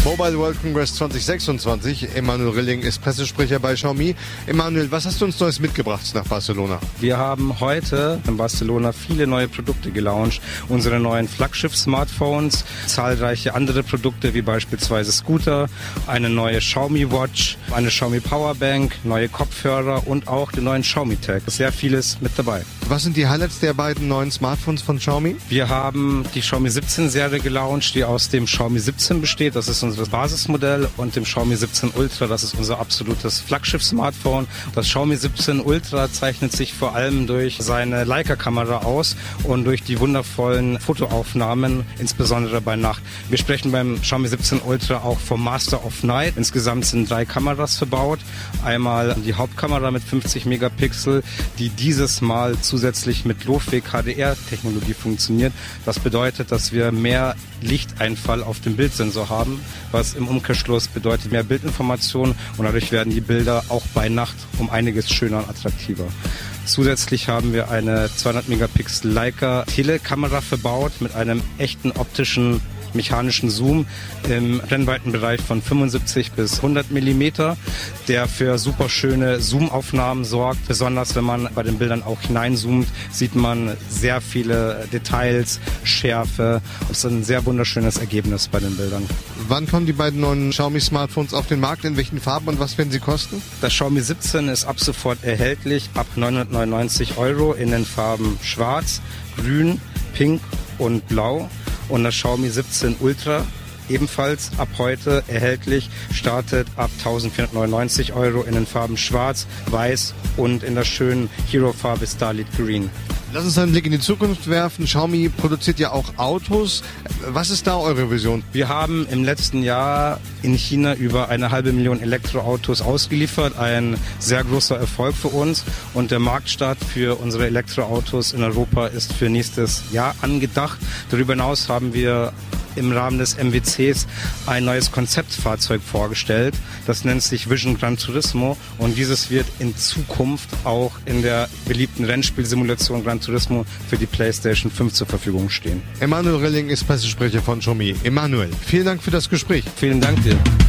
Mobile World Congress 2026. Emanuel Rilling ist Pressesprecher bei Xiaomi. Emanuel, was hast du uns Neues mitgebracht nach Barcelona? Wir haben heute in Barcelona viele neue Produkte gelauncht. Unsere neuen Flaggschiff-Smartphones, zahlreiche andere Produkte wie beispielsweise Scooter, eine neue Xiaomi Watch, eine Xiaomi Powerbank, neue Kopfhörer und auch den neuen Xiaomi Tag. Sehr vieles mit dabei. Was sind die Highlights der beiden neuen Smartphones von Xiaomi? Wir haben die Xiaomi 17 Serie gelauncht, die aus dem Xiaomi 17 besteht. Das ist unser Basismodell, und dem Xiaomi 17 Ultra, das ist unser absolutes Flaggschiff-Smartphone. Das Xiaomi 17 Ultra zeichnet sich vor allem durch seine Leica-Kamera aus und durch die wundervollen Fotoaufnahmen, insbesondere bei Nacht. Wir sprechen beim Xiaomi 17 Ultra auch vom Master of Night. Insgesamt sind 3 Kameras verbaut. Einmal die Hauptkamera mit 50 Megapixel, die dieses Mal zusätzlich mit Low-Fake HDR-Technologie funktioniert. Das bedeutet, dass wir mehr Lichteinfall auf dem Bildsensor haben, was im Umkehrschluss bedeutet mehr Bildinformation, und dadurch werden die Bilder auch bei Nacht um einiges schöner und attraktiver. Zusätzlich haben wir eine 200 Megapixel Leica Telekamera verbaut mit einem echten optischen mechanischen Zoom im Brennweitenbereich von 75 bis 100 Millimeter, der für super schöne Zoomaufnahmen sorgt. Besonders wenn man bei den Bildern auch hineinzoomt, sieht man sehr viele Details, Schärfe. Das ist ein sehr wunderschönes Ergebnis bei den Bildern. Wann kommen die beiden neuen Xiaomi Smartphones auf den Markt? In welchen Farben und was werden sie kosten? Das Xiaomi 17 ist ab sofort erhältlich, ab 999 € in den Farben Schwarz, Grün, Pink und Blau. Und das Xiaomi 17 Ultra, ebenfalls ab heute erhältlich, startet ab 1499 € in den Farben Schwarz, Weiß und in der schönen Hero-Farbe Starlit Green. Lass uns einen Blick in die Zukunft werfen. Xiaomi produziert ja auch Autos. Was ist da eure Vision? Wir haben im letzten Jahr in China über 500.000 Elektroautos ausgeliefert. Ein sehr großer Erfolg für uns. Und der Marktstart für unsere Elektroautos in Europa ist für nächstes Jahr angedacht. Darüber hinaus haben wir im Rahmen des MWCs ein neues Konzeptfahrzeug vorgestellt. Das nennt sich Vision Gran Turismo, und dieses wird in Zukunft auch in der beliebten Rennspielsimulation Gran Turismo für die PlayStation 5 zur Verfügung stehen. Emanuel Rilling ist Pressesprecher von Xiaomi. Emanuel, vielen Dank für das Gespräch. Vielen Dank dir.